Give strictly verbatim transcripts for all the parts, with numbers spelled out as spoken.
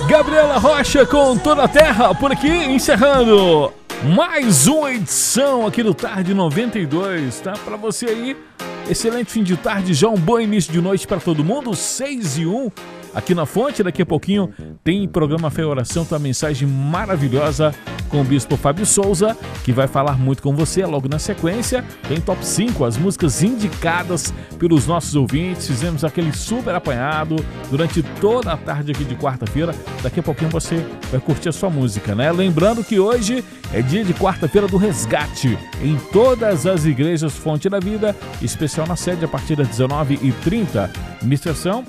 Gabriela Rocha com Toda a Terra por aqui, encerrando mais uma edição aqui do Tarde noventa e dois, tá? Pra você aí, excelente fim de tarde, já um bom início de noite pra todo mundo, seis e um aqui na Fonte. Daqui a pouquinho tem programa Fé e Oração, tem uma mensagem maravilhosa com o Bispo Fábio Souza, que vai falar muito com você logo na sequência. Tem top cinco, as músicas indicadas pelos nossos ouvintes. Fizemos aquele super apanhado durante toda a tarde aqui de quarta-feira. Daqui a pouquinho você vai curtir a sua música, né? Lembrando que hoje é dia de quarta-feira do resgate em todas as igrejas Fonte da Vida, especial na sede a partir das dezenove e trinta. Ministração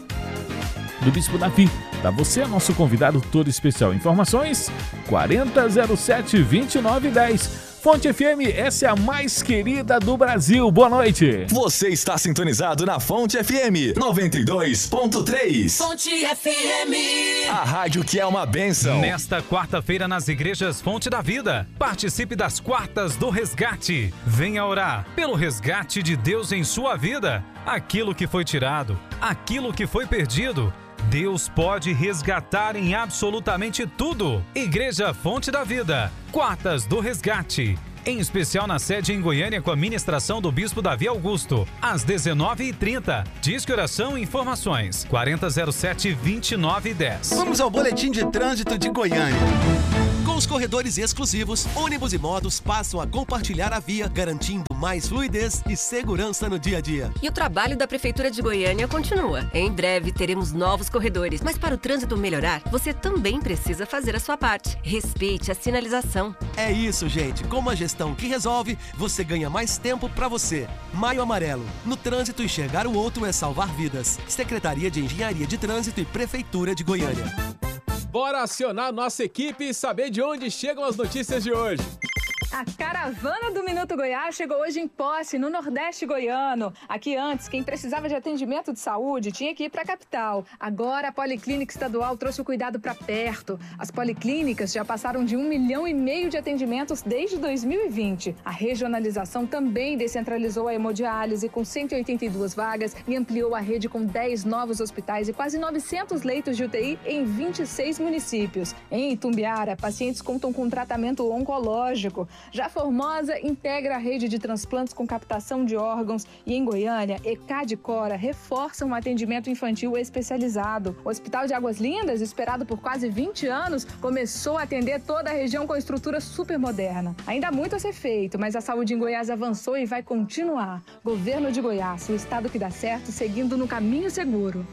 do Bispo Davi. Tá? Você é nosso convidado todo especial. Informações quarenta zero sete vinte e nove dez. Fonte F M, essa é a mais querida do Brasil. Boa noite. Você está sintonizado na Fonte F M noventa e dois ponto três. Fonte F M, a rádio que é uma bênção. Nesta quarta-feira nas igrejas Fonte da Vida, participe das quartas do resgate. Venha orar pelo resgate de Deus em sua vida. Aquilo que foi tirado, aquilo que foi perdido, Deus pode resgatar em absolutamente tudo. Igreja Fonte da Vida, Quartas do Resgate. Em especial na sede em Goiânia com a ministração do Bispo Davi Augusto, às dezenove e trinta. Disque Oração e Informações, quarenta zero sete vinte e nove dez. Vamos ao boletim de trânsito de Goiânia. Com os corredores exclusivos, ônibus e motos passam a compartilhar a via, garantindo mais fluidez e segurança no dia a dia. E o trabalho da Prefeitura de Goiânia continua. Em breve teremos novos corredores, mas para o trânsito melhorar, você também precisa fazer a sua parte. Respeite a sinalização. É isso, gente. Com uma gestão que resolve, você ganha mais tempo para você. Maio Amarelo. No trânsito, enxergar o outro é salvar vidas. Secretaria de Engenharia de Trânsito e Prefeitura de Goiânia. Bora acionar nossa equipe e saber de onde chegam as notícias de hoje. A caravana do Minuto Goiás chegou hoje em Posse, no Nordeste goiano. Aqui antes, quem precisava de atendimento de saúde tinha que ir para a capital. Agora, a Policlínica Estadual trouxe o cuidado para perto. As policlínicas já passaram de um milhão e meio de atendimentos desde dois mil e vinte. A regionalização também descentralizou a hemodiálise com cento e oitenta e duas vagas e ampliou a rede com dez novos hospitais e quase novecentos leitos de U T I em vinte e seis municípios. Em Itumbiara, pacientes contam com tratamento oncológico. Já Formosa integra a rede de transplantes com captação de órgãos e em Goiânia, ECAD e Cora reforçam o atendimento infantil especializado. O Hospital de Águas Lindas, esperado por quase vinte anos, começou a atender toda a região com estrutura super moderna. Ainda há muito a ser feito, mas a saúde em Goiás avançou e vai continuar. Governo de Goiás, o estado que dá certo, seguindo no caminho seguro.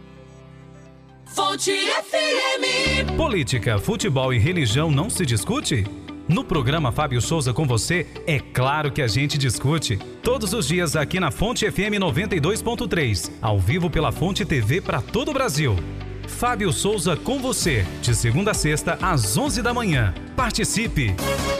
Fonte F M. Política, futebol e religião não se discute? No programa Fábio Souza com você, é claro que a gente discute. Todos os dias aqui na Fonte F M noventa e dois ponto três, ao vivo pela Fonte T V para todo o Brasil. Fábio Souza com você, de segunda a sexta às onze da manhã. Participe!